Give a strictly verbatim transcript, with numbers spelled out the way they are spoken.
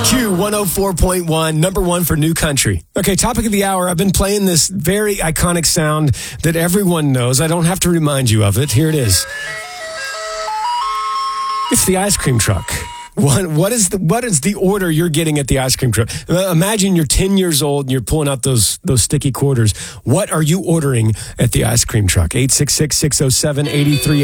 Q one oh four point one, number one for new country. Okay, topic of the hour. I've been playing this very iconic sound that everyone knows. I don't have to remind you of it. Here it is. It's the ice cream truck. What, what is the what is the order you're getting at the ice cream truck? Uh, imagine you're ten years old and you're pulling out those those sticky quarters. What are you ordering at the ice cream truck? eight six six, six oh seven, eight three